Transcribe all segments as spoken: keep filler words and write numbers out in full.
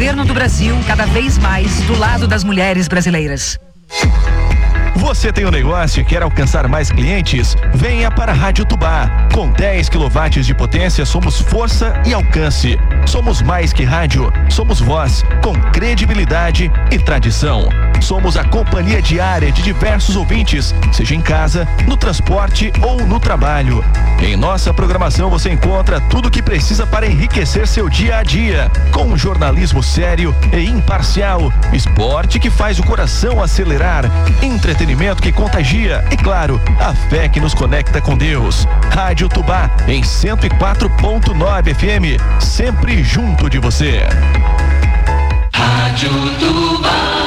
Governo do Brasil, cada vez mais do lado das mulheres brasileiras. Você tem um negócio e quer alcançar mais clientes? Venha para a Rádio Tubá. Com dez quilowatts de potência, somos força e alcance. Somos mais que rádio, somos voz, com credibilidade e tradição. Somos a companhia diária de diversos ouvintes, seja em casa, no transporte ou no trabalho. Em nossa programação você encontra tudo o que precisa para enriquecer seu dia a dia, com um jornalismo sério e imparcial, esporte que faz o coração acelerar, entretenimento que contagia e, claro, a fé que nos conecta com Deus. Rádio Tubá em cento e quatro ponto nove F M, sempre junto de você. Rádio Tubá.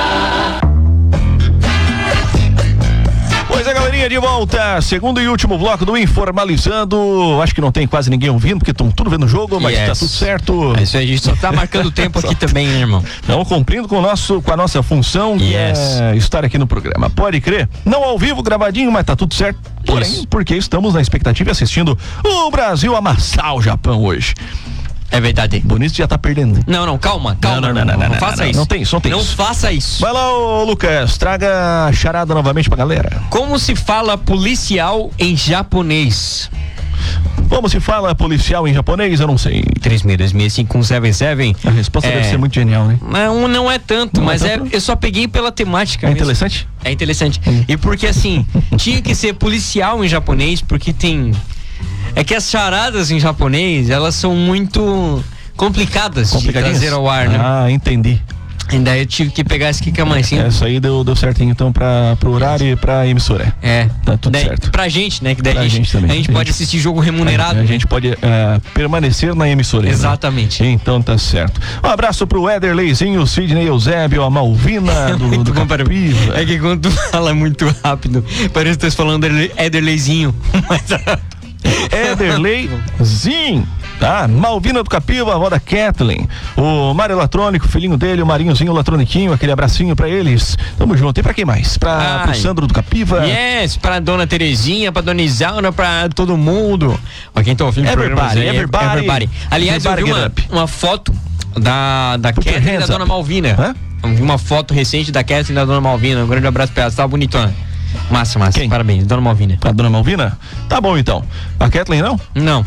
Pois é, galerinha, de volta, segundo e último bloco do Informalizando. Acho que não tem quase ninguém ouvindo, porque estão tudo vendo o jogo, mas yes. Tá tudo certo. É isso aí, a gente só tá marcando tempo aqui também, né, irmão? Estamos cumprindo com, o nosso, com a nossa função, que yes. é estar aqui no programa. Pode crer, não ao vivo, gravadinho, mas tá tudo certo. Porém, isso. porque estamos na expectativa assistindo o Brasil amassar o Japão hoje. É verdade. Bonito já tá perdendo. Não, não, calma, calma. Não, não, não, não, não, não, não faça não, isso. Não tem isso, não tem não isso. Não faça isso. Vai lá, ô Lucas, traga a charada novamente pra galera. Como se fala policial em japonês? Como se fala policial em japonês? Eu não sei. três seis dois seis cinco um sete sete. A resposta é... deve ser muito genial, né? Não, não é tanto, não mas é, tanto? é eu só peguei pela temática. É mesmo. Interessante? É interessante. Hum. E porque assim, tinha que ser policial em japonês, porque tem... É que as charadas em japonês, elas são muito complicadas de trazer ao ar, né? Ah, entendi. E daí eu tive que pegar esse aqui que é mais simples. Essa aí deu, deu certinho então pra, pro horário e pra emissora. É. Tá tudo daí, certo. Pra gente, né? Que daí pra a gente, gente também. A gente pode assistir jogo remunerado. A, a gente pode uh, permanecer na emissora. Exatamente. Né? Então tá certo. Um abraço pro Ederleyzinho, Sidney Eusébio, a Malvina do, do, do Capiva. É que quando tu fala muito rápido, parece que tu tá falando Ederleyzinho. Mas... Ederleyzinho, tá? Malvina do Capiva, avó da Kathleen, o Mário Eletrônico, filhinho dele, o Marinhozinho, o Latroniquinho, aquele abracinho pra eles. Tamo junto. E pra quem mais? Pra, pro Sandro do Capiva. Yes, pra dona Terezinha, pra dona Isaura, pra todo mundo. Ó, quem tá ouvindo o programa aí, everybody, everybody. Aliás, everybody eu vi uma, uma foto da, da Kathleen e da dona Malvina. Hã? Eu vi uma foto recente da Kathleen e da dona Malvina. Um grande abraço pra ela, tava bonitona. Massa, massa. Quem? Parabéns, dona Malvina. A dona Malvina? Tá bom então. A Kathleen não? Não.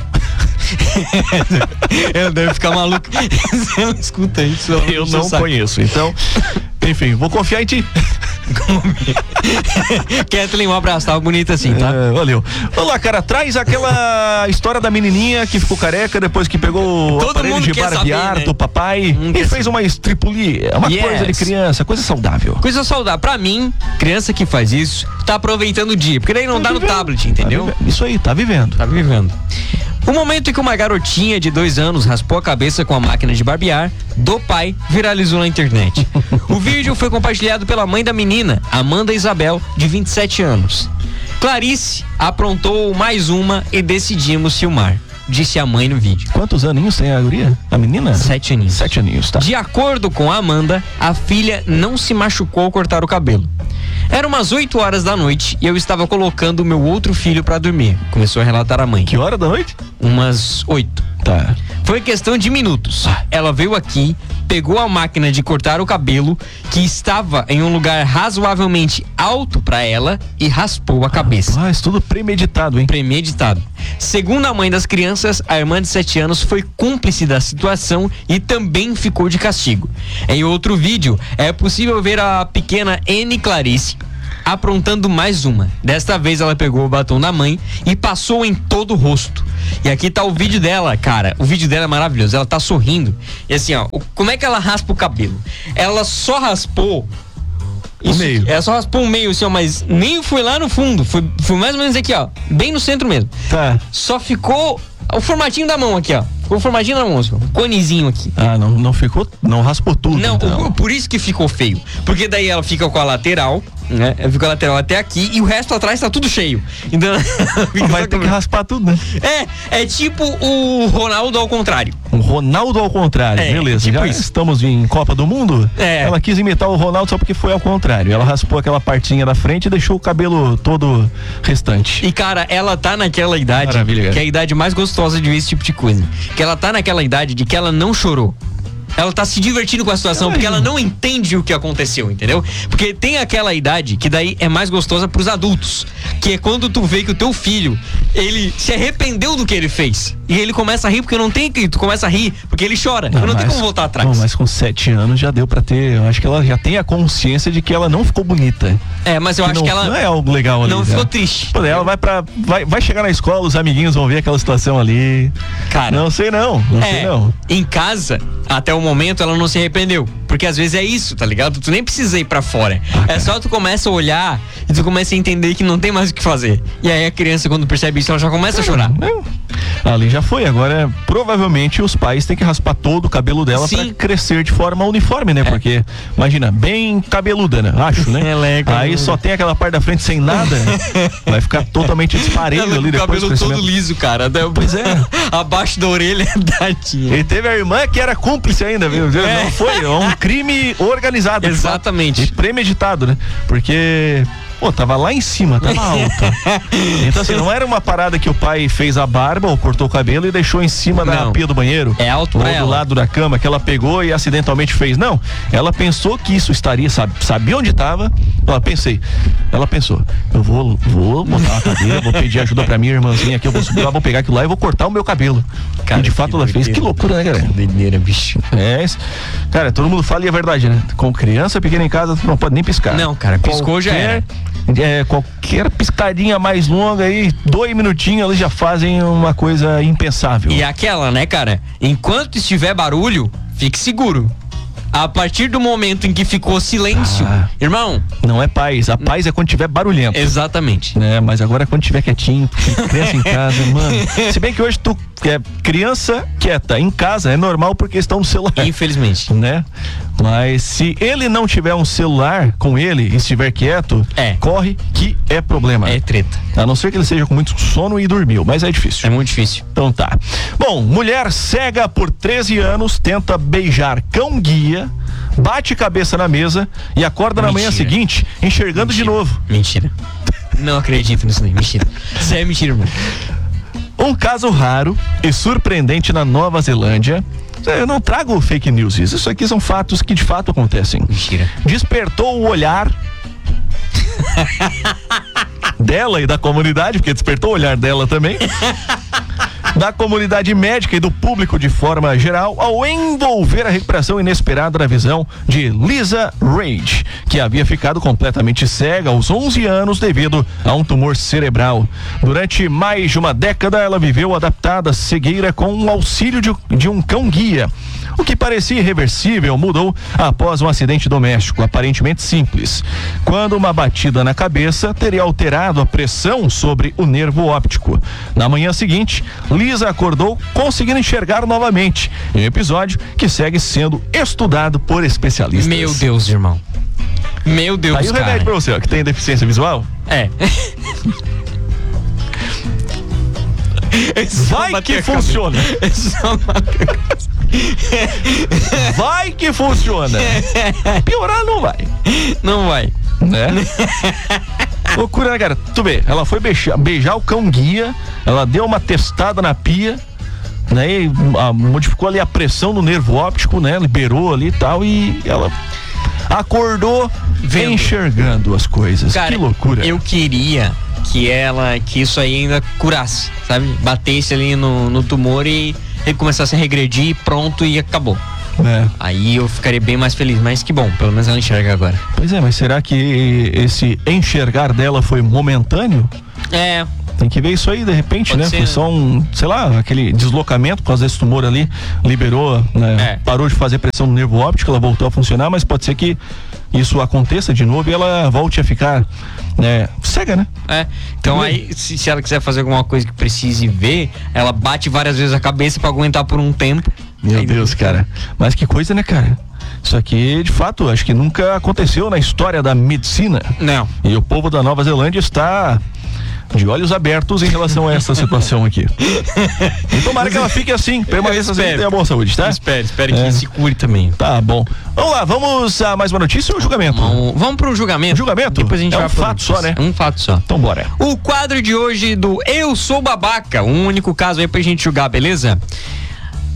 Eu devo ficar maluco. Você não escuta isso. Eu não sabe. Conheço, então. Enfim, vou confiar em ti. Kathleen, um abraço, tava bonita assim, tá? É, valeu. Olá, cara, traz aquela história da menininha que ficou careca depois que pegou o aparelho de barbear saber, né? do papai hum, e fez saber. uma estripulia, uma yes. coisa de criança, coisa saudável. Coisa saudável. Pra mim, criança que faz isso, tá aproveitando o dia, porque daí não tá dá vivendo. no tablet, entendeu? Tá isso aí, tá vivendo. Tá vivendo. O momento em que uma garotinha de dois anos raspou a cabeça com a máquina de barbear do pai viralizou na internet. O vídeo foi compartilhado pela mãe da menina, Amanda Isabel, de vinte e sete anos. Clarice aprontou mais uma e decidimos filmar, disse a mãe no vídeo. Quantos aninhos tem a guria? A menina? Sete aninhos. Sete aninhos, tá. De acordo com a Amanda, a filha não se machucou ao cortar o cabelo. Era umas oito horas da noite e eu estava colocando o meu outro filho pra dormir. Começou a relatar a mãe. Que hora da noite? Umas oito. Tá. Foi questão de minutos. Ela veio aqui, pegou a máquina de cortar o cabelo, que estava em um lugar razoavelmente alto pra ela, e raspou a cabeça. Mas tudo premeditado, hein? Premeditado. Segundo a mãe das crianças, a irmã de sete anos foi cúmplice da situação e também ficou de castigo. Em outro vídeo, é possível ver a pequena N. Clarice aprontando mais uma. Desta vez ela pegou o batom da mãe e passou em todo o rosto. E aqui tá o vídeo dela, cara. O vídeo dela é maravilhoso. Ela tá sorrindo. E assim, ó, como é que ela raspa o cabelo? Ela só raspou o isso, meio. Ela só raspou o meio, assim, ó, mas nem foi lá no fundo. Foi, foi mais ou menos aqui, ó. Bem no centro mesmo. Tá. Só ficou o formatinho da mão aqui, ó. Ficou o formatinho da mão, assim, um conezinho aqui. Ah, não, não ficou, não raspou tudo. Não, então. o, por isso que ficou feio. Porque daí ela fica com a lateral, né? Ela fica a lateral até aqui e o resto atrás tá tudo cheio. Então vai ter que raspar tudo, né? É, é tipo o Ronaldo ao contrário. O Ronaldo ao contrário, é, beleza. Tipo Já isso. Estamos em Copa do Mundo. É. Ela quis imitar o Ronaldo só porque foi ao contrário. Ela raspou aquela partinha da frente e deixou o cabelo todo restante. E cara, ela tá naquela idade, Maravilha, que é a idade mais gostosa de ver esse tipo de coisa. Que ela tá naquela idade de que ela não chorou. Ela tá se divertindo com a situação, porque ela não entende o que aconteceu, entendeu? Porque tem aquela idade que daí é mais gostosa pros adultos, que é quando tu vê que o teu filho, ele se arrependeu do que ele fez. E ele começa a rir porque não tem que, tu começa a rir porque ele chora. Não, não mas, tem como voltar atrás. Não, mas com sete anos já deu pra ter, eu acho que ela já tem a consciência de que ela não ficou bonita. É, mas eu que acho não, que ela não é algo legal ali. Não ficou né? triste. Pô, ela vai pra, vai, vai chegar na escola, os amiguinhos vão ver aquela situação ali. Cara, não sei não, não é, sei não. Em casa, até o momento, ela não se arrependeu. Porque às vezes é isso, tá ligado? Tu nem precisa ir pra fora. Ah, é só tu começa a olhar e tu começa a entender que não tem mais o que fazer. E aí a criança, quando percebe isso, ela já começa cara, a chorar. Não. Ali já foi, agora provavelmente os pais têm que raspar todo o cabelo dela Sim. pra crescer de forma uniforme, né? É. Porque, imagina, bem cabeluda, né? Acho, né? É aí só tem aquela parte da frente sem nada, vai ficar totalmente desparelho ela, ali depois do cabelo todo liso, cara. Pois é. Abaixo da orelha da tia. E teve a irmã que era cúmplice ainda, viu? É. Não foi, é um crime organizado. Exatamente. E premeditado, né? Porque... Pô, tava lá em cima, tava alto. Então assim, não era uma parada que o pai fez a barba ou cortou o cabelo e deixou em cima da não. pia do banheiro. É alto ou pra do ela. lado da cama, que ela pegou e acidentalmente fez. Não, ela pensou que isso estaria, sabe, sabia onde tava. Ela pensei, ela pensou, eu vou, vou botar uma cadeira, vou pedir ajuda pra minha irmãzinha aqui, eu vou subir lá, vou pegar aquilo lá e vou cortar o meu cabelo. Cara, e de fato ela fez. Que loucura, né, cara? Que doideira, bicho. É, cara, todo mundo fala e é verdade, né? Com criança pequena em casa, tu não pode nem piscar. Não, cara, piscou Qualquer... já era. É, qualquer piscadinha mais longa aí, dois minutinhos, eles já fazem uma coisa impensável. E aquela, né, cara? Enquanto estiver barulho, fique seguro. A partir do momento em que ficou silêncio, ah, irmão... Não é paz, a paz é quando tiver barulhento. Exatamente. Né? Mas agora quando tiver quietinho, criança em casa, mano... Se bem que hoje tu é criança quieta em casa, é normal porque estão no celular. Infelizmente. Né? Mas se ele não tiver um celular com ele e estiver quieto, é. corre que é problema. É treta. A não ser que ele seja com muito sono e dormiu, mas é difícil. É muito difícil. Então tá. Bom, mulher cega por treze anos tenta beijar cão guia, bate cabeça na mesa e acorda mentira. Na manhã seguinte enxergando mentira. De novo. Mentira. Não acredito nisso nem. Mentira. Isso é mentira, irmão. Um caso raro e surpreendente na Nova Zelândia. Eu não trago fake news, isso aqui são fatos que de fato acontecem. Mentira. Despertou o olhar dela e da comunidade, porque despertou o olhar dela também, da comunidade médica e do público de forma geral, ao envolver a recuperação inesperada da visão de Lisa Rage, que havia ficado completamente cega aos onze anos devido a um tumor cerebral. Durante mais de uma década, ela viveu adaptada à cegueira com o auxílio de, de um cão-guia. O que parecia irreversível mudou após um acidente doméstico, aparentemente simples, quando uma batida na cabeça teria alterado a pressão sobre o nervo óptico. Na manhã seguinte, Lisa acordou conseguindo enxergar novamente, em um episódio que segue sendo estudado por especialistas. Meu Deus, irmão. Meu Deus, aí o remédio pra você, ó, que tem deficiência visual? É. Vai que funciona. Vai que funciona. Piorar não vai. Não vai. Né? Loucura, né, cara? Tu vê, ela foi beijar, beijar o cão guia, ela deu uma testada na pia, né? E, a, modificou ali a pressão do nervo óptico, né? Liberou ali e tal, e ela acordou vendo, enxergando as coisas. Cara, que loucura. Eu queria que ela, que isso aí ainda curasse, sabe? Batesse ali no, no tumor e ele começasse a regredir, pronto, e acabou. É. Aí eu ficaria bem mais feliz, mas que bom, pelo menos ela enxerga agora. Pois é, mas será que esse enxergar dela foi momentâneo? É. Tem que ver isso aí de repente, pode né? Ser, foi só um, sei lá, aquele deslocamento por causa desse tumor ali, liberou, né? É. Parou de fazer pressão no nervo óptico, ela voltou a funcionar, mas pode ser que isso aconteça de novo e ela volte a ficar, né, cega, né? É. Então aí, se, se ela quiser fazer alguma coisa que precise ver, ela bate várias vezes a cabeça pra aguentar por um tempo. Meu aí, Deus, cara. Mas que coisa, né, cara? Isso aqui, de fato, acho que nunca aconteceu na história da medicina. Não. E o povo da Nova Zelândia está de olhos abertos em relação a essa situação aqui. E tomara que ela fique assim, permaneça assim e tenha boa saúde, tá? Espere, espere é. que se cure também. Tá bom. Vamos lá, vamos a mais uma notícia ou julgamento? Vamos, vamos pro julgamento. Julgamento? Depois a gente é vai um fato só, né? Um fato só. Então bora. O quadro de hoje do Eu Sou Babaca, um único caso aí pra gente julgar, beleza?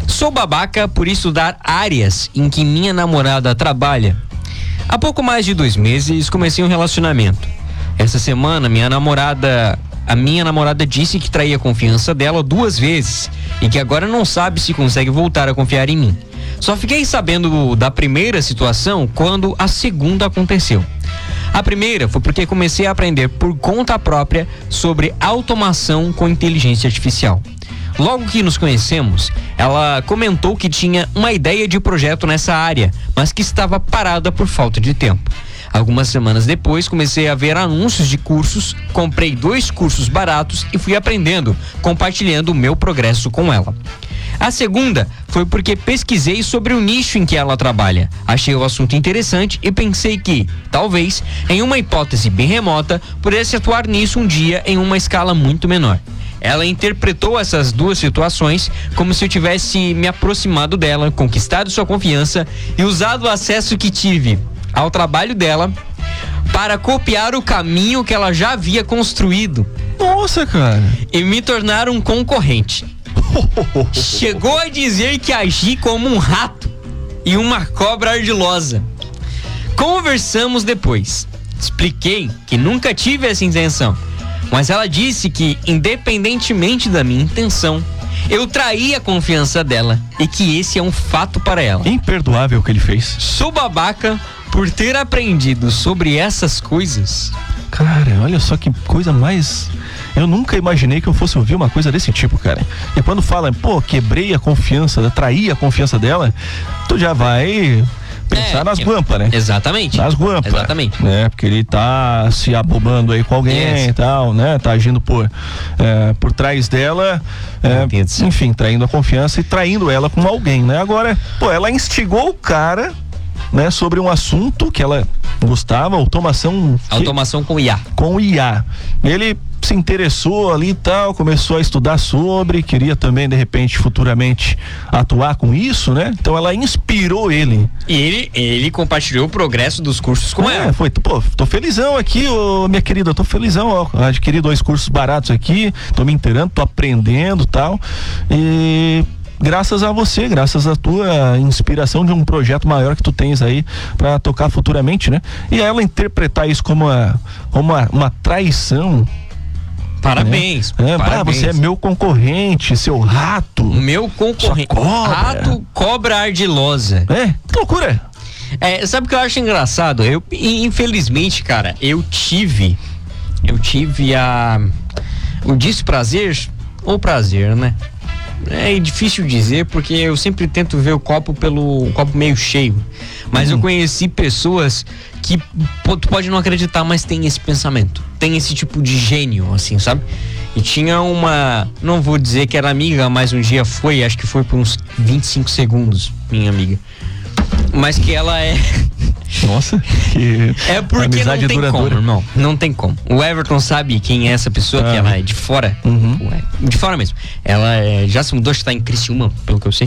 Sou babaca por estudar áreas em que minha namorada trabalha. Há pouco mais de dois meses comecei um relacionamento. Essa semana minha namorada, a minha namorada disse que traía a confiança dela duas vezes e que agora não sabe se consegue voltar a confiar em mim. Só fiquei sabendo da primeira situação quando a segunda aconteceu. A primeira foi porque comecei a aprender por conta própria sobre automação com inteligência artificial. Logo que nos conhecemos, ela comentou que tinha uma ideia de projeto nessa área, mas que estava parada por falta de tempo. Algumas semanas depois, comecei a ver anúncios de cursos, comprei dois cursos baratos e fui aprendendo, compartilhando o meu progresso com ela. A segunda foi porque pesquisei sobre o nicho em que ela trabalha. Achei o assunto interessante e pensei que, talvez, em uma hipótese bem remota, pudesse atuar nisso um dia em uma escala muito menor. Ela interpretou essas duas situações como se eu tivesse me aproximado dela, conquistado sua confiança e usado o acesso que tive ao trabalho dela para copiar o caminho que ela já havia construído. Nossa, cara. E me tornar um concorrente. Chegou a dizer que agi como um rato e uma cobra ardilosa. Conversamos depois. Expliquei que nunca tive essa intenção, mas ela disse que, independentemente da minha intenção, eu traí a confiança dela e que esse é um fato para ela. Imperdoável o que ele fez. Sou babaca por ter aprendido sobre essas coisas. Cara, olha só que coisa mais... Eu nunca imaginei que eu fosse ouvir uma coisa desse tipo, cara. E quando fala, pô, quebrei a confiança, traí a confiança dela, tu já vai pensar É, nas eu- guampas, né? Exatamente. Nas guampas. Exatamente. Né? Porque ele tá se abobando aí com alguém Yes. e tal, né? Tá agindo por, é, por trás dela, é, Meu Deus do céu. enfim, traindo a confiança e traindo ela com alguém, né? Agora, pô, ela instigou o cara, né? Sobre um assunto que ela gostava, automação... que- Automação com I A. com o I A. Ele se interessou ali e tal, começou a estudar sobre, queria também, de repente, futuramente atuar com isso, né? Então ela inspirou ele. E ele, ele compartilhou o progresso dos cursos com É, ela. foi, pô, tô felizão aqui, ô, minha querida, tô felizão, ó, adquiri dois cursos baratos aqui, tô me inteirando, tô aprendendo e tal, e graças a você, graças à tua inspiração de um projeto maior que tu tens aí pra tocar futuramente, né? E ela interpretar isso como uma, como uma, uma traição. Parabéns. É, pá, parabéns. você é meu concorrente, seu rato. Meu concorrente. Sua cobra. Rato, cobra ardilosa. É, que loucura. É, sabe o que eu acho engraçado? Eu, infelizmente, cara, eu tive. Eu tive a. O desprazer ou prazer, né? É difícil dizer porque eu sempre tento ver o copo pelo o copo meio cheio. Mas Uhum. eu conheci pessoas que pô, tu pode não acreditar, mas tem esse pensamento. Tem esse tipo de gênio, assim, sabe? E tinha uma. Não vou dizer que era amiga, mas um dia foi, acho que foi por uns vinte e cinco segundos, minha amiga. Mas que ela é. Nossa, que É porque não amizade tem duradoura. como, irmão. Não tem como. O Everton sabe quem é essa pessoa, Ah. que ela é de fora. Uhum. Ué, de fora mesmo. Ela é, já se mudou, está em Criciúma, pelo que eu sei.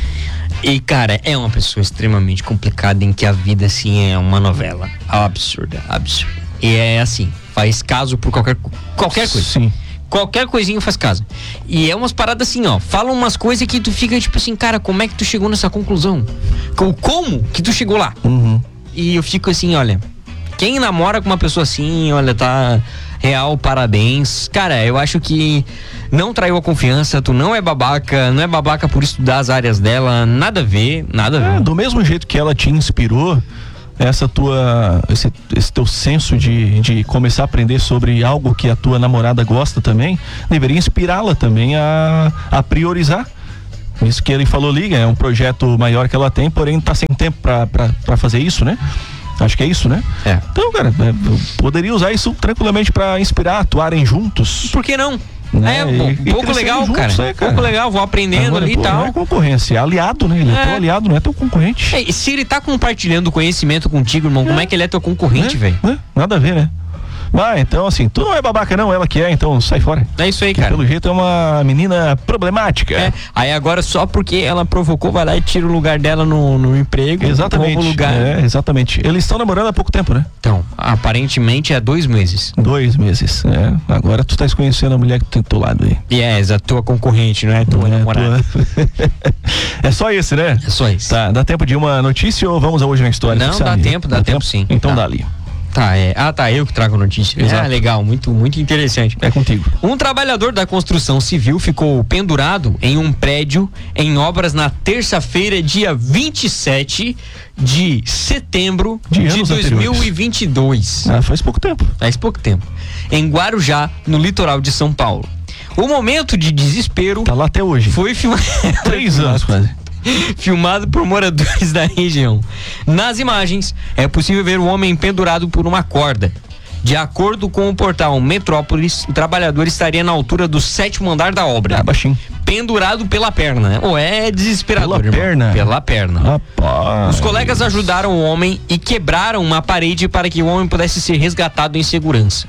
E, cara, é uma pessoa extremamente complicada em que a vida, assim, é uma novela. Absurda, absurda. E é assim, faz caso por qualquer, co- qualquer coisa. Sim. Qualquer coisinha faz caso. E é umas paradas assim, ó. Falam umas coisas que tu fica tipo assim, cara, como é que tu chegou nessa conclusão? Co- Como que tu chegou lá? Uhum. E eu fico assim, olha, quem namora com uma pessoa assim, olha, tá real, parabéns. Cara, eu acho que não traiu a confiança, tu não é babaca, não é babaca por estudar as áreas dela, nada a ver, nada a É, ver. do mesmo jeito que ela te inspirou, essa tua, esse, esse teu senso de, de começar a aprender sobre algo que a tua namorada gosta também, deveria inspirá-la também a, a priorizar. Isso que ele falou ali, é um projeto maior que ela tem, porém tá sem tempo pra, pra, pra fazer isso, né? Acho que é isso, né? É. Então, cara, é, eu poderia usar isso tranquilamente pra inspirar, atuarem juntos. Por que não? Né? É, E- um e pouco crescerem legal, juntos, cara. né, cara? Pouco legal, vou aprendendo Agora, ali e pô, tal. não é concorrência, é aliado, né? Ele é, É. teu aliado, não é teu concorrente. É, e se ele tá compartilhando conhecimento contigo, irmão, como é que ele é teu concorrente, Né? velho? Né? Nada a ver, né? Mas então, assim, tu não é babaca não, ela que é, então sai fora. É isso aí, que, cara. Pelo jeito é uma menina problemática. É, aí agora só porque ela provocou, vai lá e tira o lugar dela no, no emprego. Exatamente. Rouba o lugar. É, exatamente. Eles estão namorando há pouco tempo, né? Então, aparentemente é dois meses. Dois meses, é. Agora tu estás conhecendo a mulher que tem do teu lado aí. E é, a tua concorrente, não é tua Não é namorada. tua... é só esse, né? É só isso. Tá, dá tempo de uma notícia ou vamos a hoje na história? Não, dá tempo, dá, dá tempo, tempo sim. Então tá. dá ali. Tá, é. Ah, tá, eu que trago a notícia. Exato. É, legal, muito, muito interessante. É contigo. Um trabalhador da construção civil ficou pendurado em um prédio em obras na terça-feira, dia vinte e sete de setembro de, de dois mil e vinte e dois. Ah, faz pouco tempo. Faz pouco tempo. Em Guarujá, no litoral de São Paulo. O momento de desespero... Tá lá até hoje. Foi filmado... Três anos quase. Filmado por moradores da região. Nas imagens, é possível ver o homem pendurado por uma corda. De acordo com o portal Metrópolis, o trabalhador estaria na altura do sétimo andar da obra. Ah, baixinho. Pendurado pela perna. Ou é desesperador, Pela irmão. perna? Pela perna. Rapaz. Os colegas ajudaram o homem e quebraram uma parede para que o homem pudesse ser resgatado em segurança.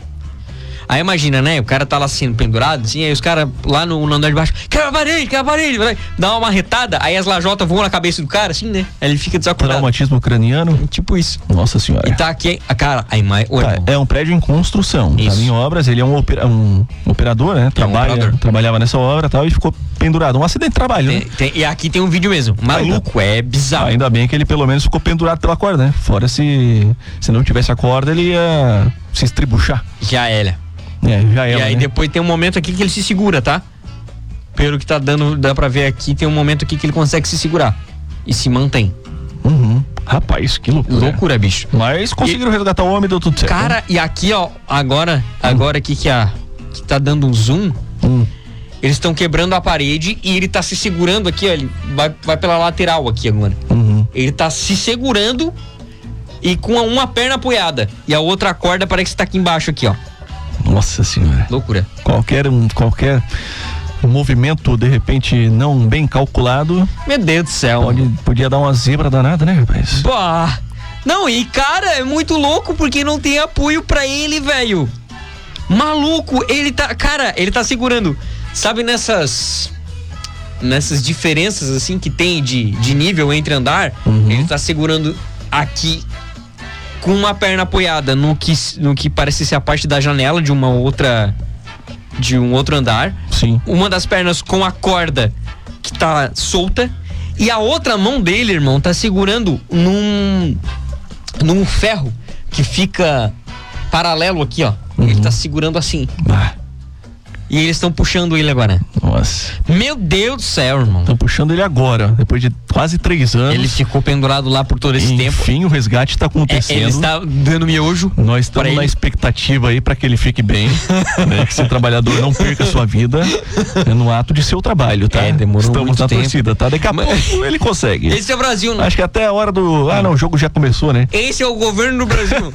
Aí imagina, né? O cara tá lá sendo pendurado, assim, aí os caras lá no, no andar de baixo, quebra a parede, quebra a parede, dá uma retada, aí as lajotas voam na cabeça do cara, assim, né? Aí ele fica desacordado. Traumatismo craniano. Tipo isso. Nossa senhora. E tá aqui, a cara, a imagem. Tá, é um prédio em construção, isso. Tá em obras, ele é um, opera, um operador, né? Trabalha, é um operador. Trabalhava nessa obra e tal, e ficou pendurado. Um acidente de trabalho, tem, né? tem, e aqui tem um vídeo mesmo. Maluco, ainda, é bizarro. Ainda bem que ele pelo menos ficou pendurado pela corda, né? Fora se, se não tivesse a corda, ele ia se estribuchar. Já era. É, já era. E aí né? depois tem um momento aqui que ele se segura, tá? Pelo que tá dando, dá pra ver aqui, tem um momento aqui que ele consegue se segurar. E se mantém. Uhum. Rapaz, que loucura. Loucura, bicho. Mas conseguiram e... resgatar o homem e deu tudo certo. Cara, né? E aqui, ó, agora, hum. agora aqui que, a, que tá dando um zoom, hum. eles estão quebrando a parede e ele tá se segurando aqui, ó, ele vai, vai pela lateral aqui agora. Uhum. Ele tá se segurando e com uma perna apoiada. E a outra corda parece que tá aqui embaixo, aqui, ó. Nossa senhora. Loucura. Qualquer um, qualquer movimento, de repente, não bem calculado. Meu Deus do céu. Pode, podia dar uma zebra danada, né, rapaz? Bah. Não, e cara, é muito louco porque não tem apoio pra ele, velho. Maluco, ele tá, cara, ele tá segurando. Sabe nessas nessas diferenças assim que tem de, de nível entre andar? Uhum. Ele tá segurando aqui com uma perna apoiada no que, no que parece ser a parte da janela de uma outra de um outro andar. Sim. Uma das pernas com a corda que tá solta e a outra mão dele, irmão, tá segurando num num ferro que fica paralelo aqui, ó. Uhum. Ele tá segurando assim. Ah. E eles estão puxando ele agora. Nossa. Meu Deus do céu, irmão. Estão puxando ele agora, depois de quase três anos. Ele ficou pendurado lá por todo esse Enfim, tempo. Enfim, o resgate está acontecendo. É, ele está dando miojo. Nós estamos na expectativa aí para que ele fique bem, né? Que esse trabalhador não perca sua vida é, no ato de seu trabalho, tá? É, demorou Estamos muito na tempo. torcida, tá? Daqui a pouco ele consegue. Esse é o Brasil, né? Acho que até a hora do... Ah, não, o jogo já começou, né? Esse é o governo do Brasil.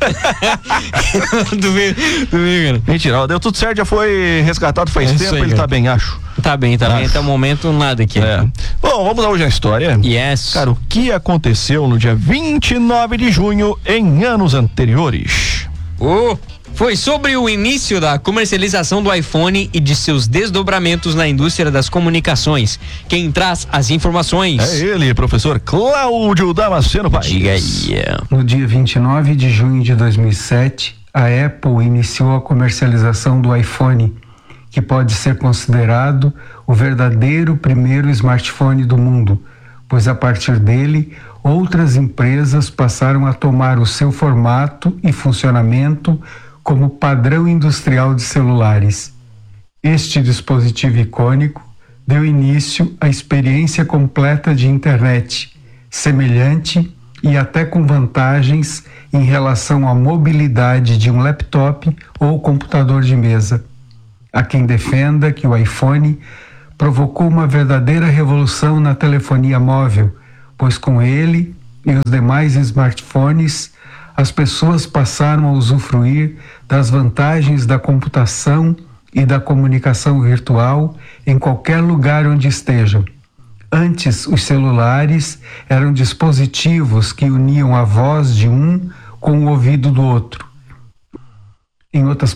do meio, do meio, cara. Mentira, ó, deu tudo certo, já foi resgatado faz É tempo, aí, ele cara. tá bem, acho. Tá bem, tá Acho. bem. Até o momento, nada aqui. É. Bom, vamos lá hoje a história. Yes. Cara, o que aconteceu no dia vinte e nove de junho em anos anteriores? Oh, foi sobre o início da comercialização do iPhone e de seus desdobramentos na indústria das comunicações. Quem traz as informações? É ele, professor Cláudio Damasceno Paes. Diga aí. No dia vinte e nove de junho de dois mil e sete, a Apple iniciou a comercialização do iPhone, que pode ser considerado o verdadeiro primeiro smartphone do mundo, pois a partir dele, outras empresas passaram a tomar o seu formato e funcionamento como padrão industrial de celulares. Este dispositivo icônico deu início à experiência completa de internet, semelhante e até com vantagens em relação à mobilidade de um laptop ou computador de mesa. Há quem defenda que o iPhone provocou uma verdadeira revolução na telefonia móvel, pois com ele e os demais smartphones, as pessoas passaram a usufruir das vantagens da computação e da comunicação virtual em qualquer lugar onde estejam. Antes, os celulares eram dispositivos que uniam a voz de um com o ouvido do outro. Em outras